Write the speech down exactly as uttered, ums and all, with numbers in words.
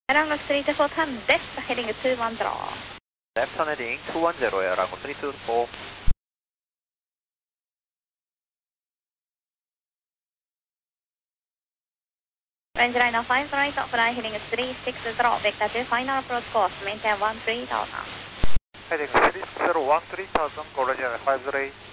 Rango three two four ten, left heading two one zero. Left turn heading two one zero, Rango three two four. Range line five right up fly heading three six zero, vector two final approach course, maintain one three thousand. Heading three zero one three thousand, go Range line five zero eight.